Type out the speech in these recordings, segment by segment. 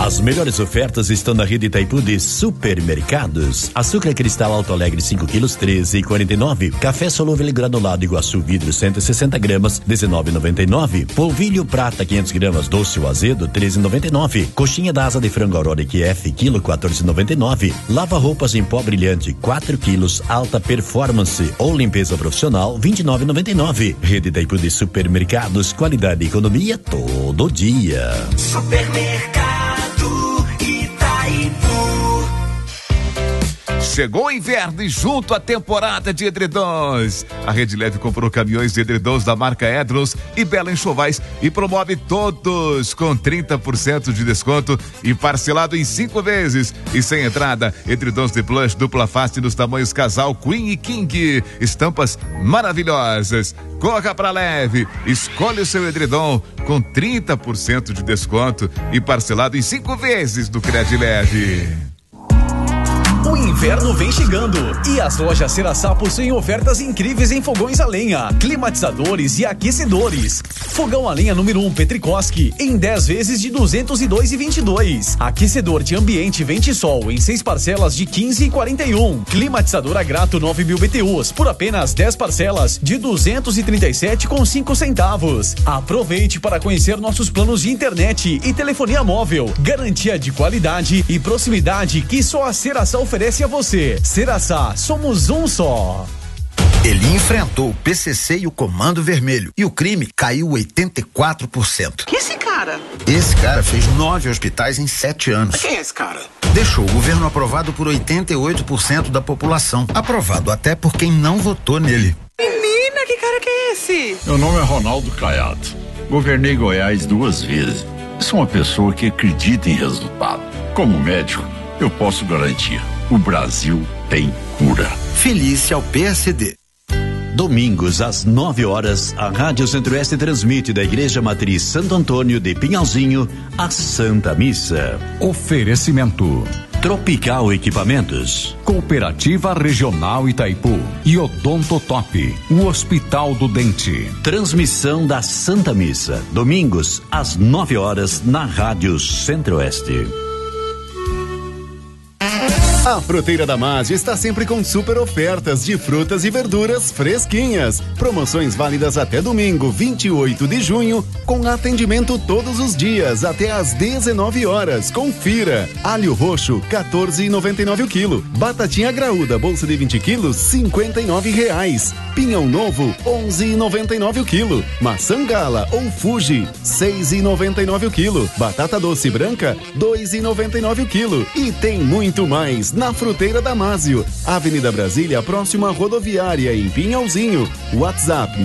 As melhores ofertas estão na rede Itaipu de supermercados. Açúcar cristal Alto Alegre 5 quilos 13,49. Café solúvel granulado Iguaçu vidro 160 gramas 19,99. Polvilho prata 500 gramas doce ou azedo 13,99. Coxinha da asa de frango Aurora QF quilo 14,99. Lava roupas em pó brilhante 4 quilos alta performance ou limpeza profissional 29,99. Rede Itaipu de supermercados, qualidade e economia todo dia. Supermercado Itaipu. Chegou o inverno e junto à temporada de edredons. A Rede Leve comprou caminhões de edredons da marca Edros e Bela Enxovais e promove todos com 30% de desconto e parcelado em 5 vezes. E sem entrada, edredons de plush dupla face nos tamanhos casal, queen e king. Estampas maravilhosas. Corra pra Leve, escolha o seu edredom com 30% de desconto e parcelado em 5 vezes do Cred Leve. O inverno vem chegando e as lojas Ceraçá possuem ofertas incríveis em fogões a lenha, climatizadores e aquecedores. Fogão a lenha número 1 Petrikoski em 10 vezes de 202,22. Aquecedor de ambiente Ventisol em 6 parcelas de 15,41. Climatizador Agrato 9.000 BTUs por apenas 10 parcelas de 237,5 centavos. Aproveite para conhecer nossos planos de internet e telefonia móvel. Garantia de qualidade e proximidade que só a Ceraçá oferece a você. Ceraçá, somos um só. Ele enfrentou o PCC e o Comando Vermelho e o crime caiu 84%. Que esse cara? Esse cara fez 9 hospitais em 7 anos. Quem é esse cara? Deixou o governo aprovado por 88% da população. Aprovado até por quem não votou nele. Menina, que cara que é esse? Meu nome é Ronaldo Caiado. Governei Goiás 2 vezes. Sou uma pessoa que acredita em resultado. Como médico, eu posso garantir. O Brasil tem cura. Feliz ao PSD. Domingos, às 9 horas, a Rádio Centro-Oeste transmite da Igreja Matriz Santo Antônio de Pinhalzinho a Santa Missa. Oferecimento: Tropical Equipamentos, Cooperativa Regional Itaipu e Odontotop, o Hospital do Dente. Transmissão da Santa Missa, domingos, às 9 horas, na Rádio Centro-Oeste. A Fruteira Damasio está sempre com super ofertas de frutas e verduras fresquinhas. Promoções válidas até domingo, 28 de junho, com atendimento todos os dias até às 19 horas. Confira. Alho roxo, 14,99 o quilo. Batatinha graúda, bolsa de 20 quilos, R$59. Pinhão novo, 11,99 o quilo. Maçã gala ou Fuji, 6,99 o quilo. Batata doce branca, 2,99 o quilo. E tem muito mais na Fruteira Damasio, Avenida Brasília, próxima à rodoviária, em Pinhalzinho. WhatsApp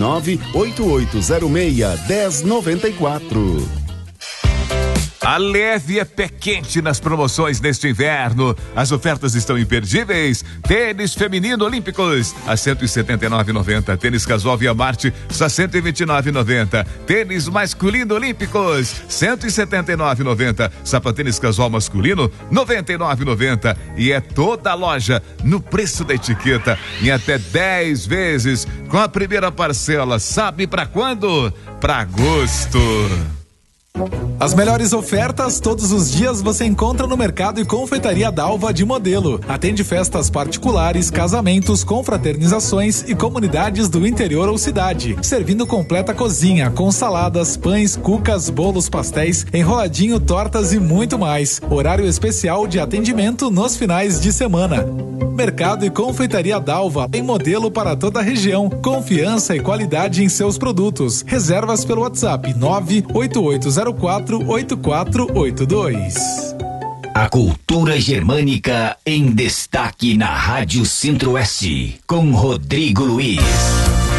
98806-1094. A Leve é pé quente nas promoções neste inverno. As ofertas estão imperdíveis. Tênis feminino olímpicos a R$179,90. Tênis casual Via Marte só R$129,90. Tênis masculino olímpicos R$179,90. Sapatênis casual masculino R$99,90. E é toda a loja no preço da etiqueta em até 10 vezes com a primeira parcela. Sabe pra quando? Pra agosto. As melhores ofertas todos os dias você encontra no Mercado e Confeitaria Dalva de Modelo. Atende festas particulares, casamentos, confraternizações e comunidades do interior ou cidade. Servindo completa cozinha com saladas, pães, cucas, bolos, pastéis, enroladinho, tortas e muito mais. Horário especial de atendimento nos finais de semana. Mercado e Confeitaria Dalva em Modelo para toda a região. Confiança e qualidade em seus produtos. Reservas pelo WhatsApp 98804-8482. A cultura germânica em destaque na Rádio Centro-Oeste com Rodrigo Luiz.